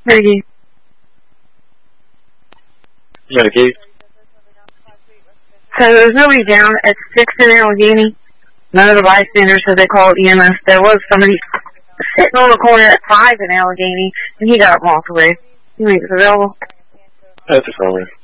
Maybe. You got a key? So there's nobody down at 6 in Allegheny. None of the bystanders said they called EMS. There was somebody sitting on the corner at 5 in Allegheny, and he got up and walked away. You think it's available? That's a phone.